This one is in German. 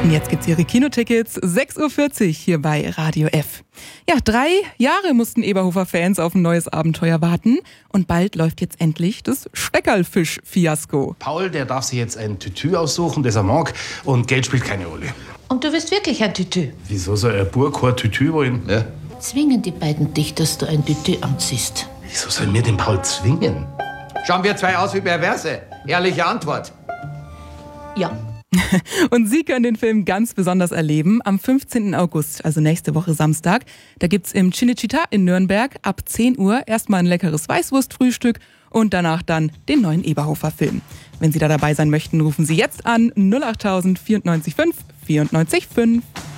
Und jetzt gibt's Ihre Kinotickets, 6.40 Uhr hier bei Radio F. Ja, 3 Jahre mussten Eberhofer-Fans auf ein neues Abenteuer warten. Und bald läuft jetzt endlich das Steckerlfisch-Fiasko. Paul, der darf sich jetzt ein Tütü aussuchen, das er mag. Und Geld spielt keine Rolle. Und du willst wirklich ein Tütü? Wieso soll ein Bub kein Tütü wollen? Ja. Zwingen die beiden dich, dass du ein Tütü anziehst? Wieso sollen wir den Paul zwingen? Schauen wir zwei aus wie Perverse? Ehrliche Antwort. Ja. Und Sie können den Film ganz besonders erleben am 15. August, also nächste Woche Samstag. Da gibt's im Cinecittà in Nürnberg ab 10 Uhr erstmal ein leckeres Weißwurstfrühstück und danach dann den neuen Eberhofer-Film. Wenn Sie da dabei sein möchten, rufen Sie jetzt an 08000 94 5 94 5.